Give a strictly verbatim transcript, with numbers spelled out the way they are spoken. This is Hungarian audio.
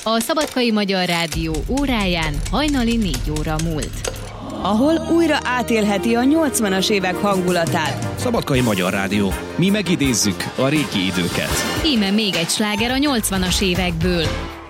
A Szabadkai Magyar Rádió óráján hajnali négy óra múlt. Ahol újra átélheti a nyolcvanas évek hangulatát. Szabadkai Magyar Rádió. Mi megidézzük a régi időket. Íme még egy sláger a nyolcvanas évekből.